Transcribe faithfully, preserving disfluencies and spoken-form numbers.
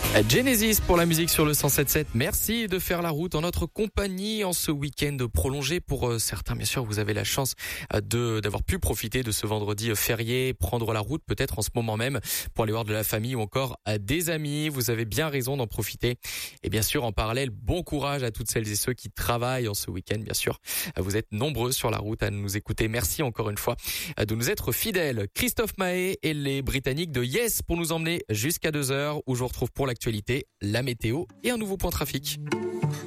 Genesis pour la musique sur le cent sept sept. Merci de faire la route en notre compagnie en ce week-end prolongé. Pour euh, certains, bien sûr, vous avez la chance euh, de d'avoir pu profiter de ce vendredi férié, prendre la route peut-être en ce moment même pour aller voir de la famille ou encore à des amis. Vous avez bien raison d'en profiter. Et bien sûr, en parallèle, bon courage à toutes celles et ceux qui travaillent en ce week-end. Bien sûr, vous êtes nombreux sur la route à nous écouter. Merci encore une fois de nous être fidèles. Christophe Mahé et les Britanniques de Yes pour nous emmener jusqu'à deux heures où je vous retrouve pour l'actualité, la météo et un nouveau point trafic.